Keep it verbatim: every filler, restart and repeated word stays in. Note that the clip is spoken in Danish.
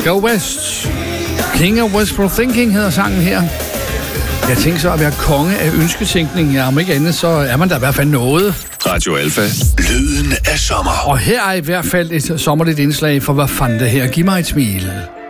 Go West. King of Wishful Thinking hedder sangen her. Jeg tænker så at være konge af ønsketænkning. Ja, om ikke andet, så er man da i hvert fald noget. Radio Alpha. Lyden af sommer. Og her er i hvert fald et sommerligt indslag for hvad fanden det her. Giv mig et smil.